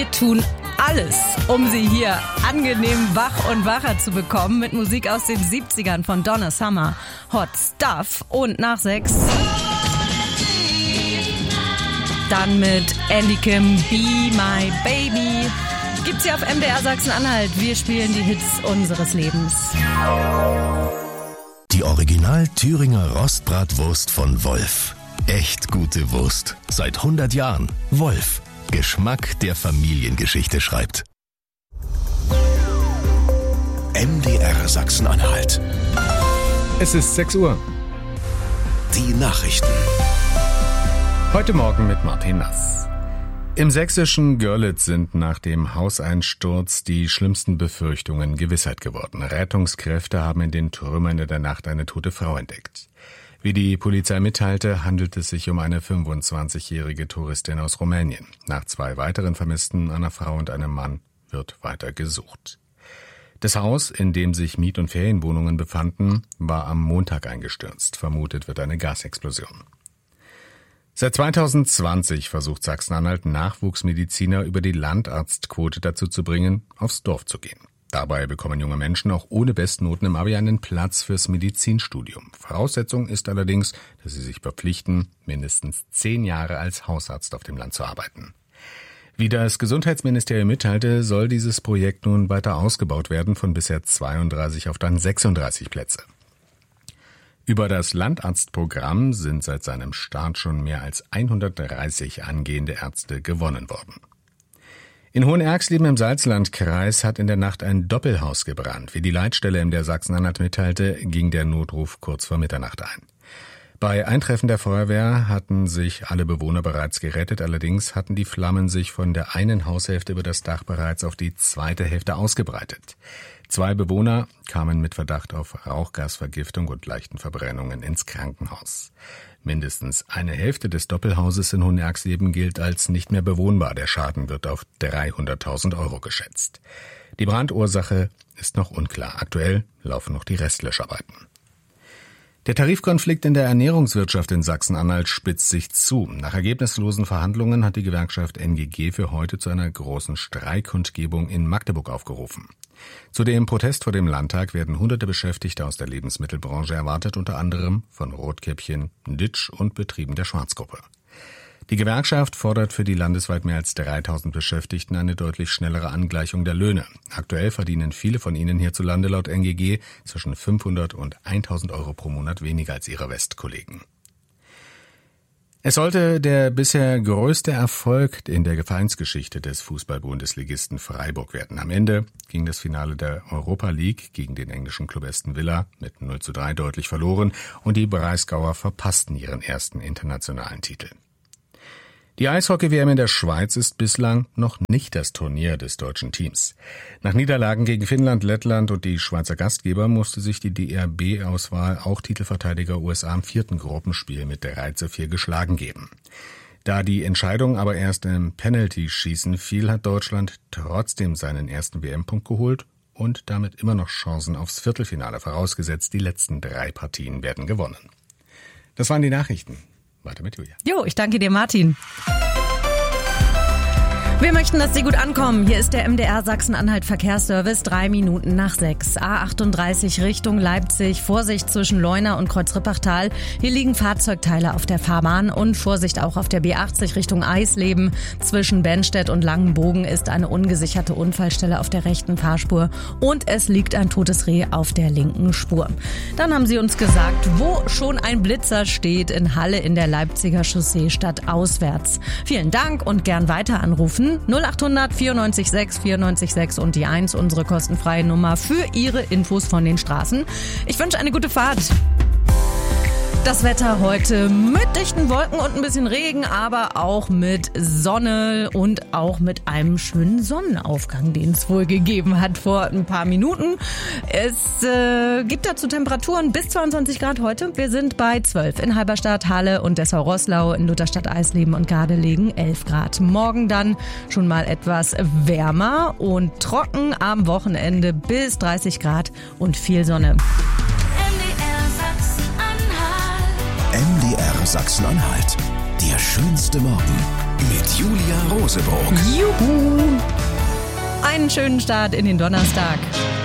Wir tun alles, um Sie hier angenehm wach und wacher zu bekommen mit Musik aus den 70ern von Donna Summer, Hot Stuff und nach 6 dann mit Andy Kim, Be My Baby. Gibt's hier auf MDR Sachsen-Anhalt. Wir spielen die Hits unseres Lebens. Die Original Thüringer Rostbratwurst von Wolf. Echt gute Wurst. Seit 100 Jahren. Wolf. Geschmack, der Familiengeschichte schreibt. MDR Sachsen-Anhalt. Es ist 6 Uhr. Die Nachrichten. Heute Morgen mit Martin Nass. Im sächsischen Görlitz sind nach dem Hauseinsturz die schlimmsten Befürchtungen Gewissheit geworden. Rettungskräfte haben in den Trümmern in der Nacht eine tote Frau entdeckt. Wie die Polizei mitteilte, handelt es sich um eine 25-jährige Touristin aus Rumänien. Nach 2 weiteren Vermissten, einer Frau und einem Mann, wird weiter gesucht. Das Haus, in dem sich Miet- und Ferienwohnungen befanden, war am Montag eingestürzt. Vermutet wird eine Gasexplosion. Seit 2020 versucht Sachsen-Anhalt Nachwuchsmediziner über die Landarztquote dazu zu bringen, aufs Dorf zu gehen. Dabei bekommen junge Menschen auch ohne Bestnoten im Abi einen Platz fürs Medizinstudium. Voraussetzung ist allerdings, dass sie sich verpflichten, mindestens 10 Jahre als Hausarzt auf dem Land zu arbeiten. Wie das Gesundheitsministerium mitteilte, soll dieses Projekt nun weiter ausgebaut werden, von bisher 32 auf dann 36 Plätze. Über das Landarztprogramm sind seit seinem Start schon mehr als 130 angehende Ärzte gewonnen worden. In Hohenerxleben im Salzlandkreis hat in der Nacht ein Doppelhaus gebrannt. Wie die Leitstelle in der Sachsen-Anhalt mitteilte, ging der Notruf kurz vor Mitternacht ein. Bei Eintreffen der Feuerwehr hatten sich alle Bewohner bereits gerettet, allerdings hatten die Flammen sich von der einen Haushälfte über das Dach bereits auf die zweite Hälfte ausgebreitet. 2 Bewohner kamen mit Verdacht auf Rauchgasvergiftung und leichten Verbrennungen ins Krankenhaus. Mindestens eine Hälfte des Doppelhauses in Hohenerxleben gilt als nicht mehr bewohnbar. Der Schaden wird auf 300.000 € geschätzt. Die Brandursache ist noch unklar. Aktuell laufen noch die Restlöscharbeiten. Der Tarifkonflikt in der Ernährungswirtschaft in Sachsen-Anhalt spitzt sich zu. Nach ergebnislosen Verhandlungen hat die Gewerkschaft NGG für heute zu einer großen Streikkundgebung in Magdeburg aufgerufen. Zu dem Protest vor dem Landtag werden hunderte Beschäftigte aus der Lebensmittelbranche erwartet, unter anderem von Rotkäppchen, Ditsch und Betrieben der Schwarzgruppe. Die Gewerkschaft fordert für die landesweit mehr als 3.000 Beschäftigten eine deutlich schnellere Angleichung der Löhne. Aktuell verdienen viele von ihnen hierzulande laut NGG zwischen 500 und 1.000 € pro Monat weniger als ihre Westkollegen. Es sollte der bisher größte Erfolg in der Vereinsgeschichte des Fußball-Bundesligisten Freiburg werden. Am Ende ging das Finale der Europa League gegen den englischen Club Aston Villa mit 0:3 deutlich verloren und die Breisgauer verpassten ihren ersten internationalen Titel. Die Eishockey-WM in der Schweiz ist bislang noch nicht das Turnier des deutschen Teams. Nach Niederlagen gegen Finnland, Lettland und die Schweizer Gastgeber musste sich die DRB-Auswahl auch Titelverteidiger USA im 4. Gruppenspiel mit 3:4 geschlagen geben. Da die Entscheidung aber erst im Penalty-Schießen fiel, hat Deutschland trotzdem seinen ersten WM-Punkt geholt und damit immer noch Chancen aufs Viertelfinale, vorausgesetzt die letzten 3 Partien werden gewonnen. Das waren die Nachrichten. Weiter mit Julia. Jo, ich danke dir, Martin. Wir möchten, dass Sie gut ankommen. Hier ist der MDR Sachsen-Anhalt Verkehrsservice, 3 Minuten nach 6. A38 Richtung Leipzig. Vorsicht zwischen Leuna und Kreuzrippachtal. Hier liegen Fahrzeugteile auf der Fahrbahn und Vorsicht auch auf der B80 Richtung Eisleben. Zwischen Bennstedt und Langenbogen ist eine ungesicherte Unfallstelle auf der rechten Fahrspur und es liegt ein totes Reh auf der linken Spur. Dann haben Sie uns gesagt, wo schon ein Blitzer steht in Halle in der Leipziger Chaussee statt auswärts. Vielen Dank und gern weiter anrufen. 0800 94 6 94 6 und die 1, unsere kostenfreie Nummer für Ihre Infos von den Straßen. Ich wünsche eine gute Fahrt. Das Wetter heute mit dichten Wolken und ein bisschen Regen, aber auch mit Sonne und auch mit einem schönen Sonnenaufgang, den es wohl gegeben hat vor ein paar Minuten. Es gibt dazu Temperaturen bis 22 Grad heute. Wir sind bei 12 in Halberstadt, Halle und Dessau-Roßlau, in Lutherstadt, Eisleben und Gardelegen 11 Grad. Morgen dann schon mal etwas wärmer und trocken, am Wochenende bis 30 Grad und viel Sonne. MDR Sachsen-Anhalt. Der schönste Morgen mit Julia Rosebroock. Juhu! einen schönen Start in den Donnerstag.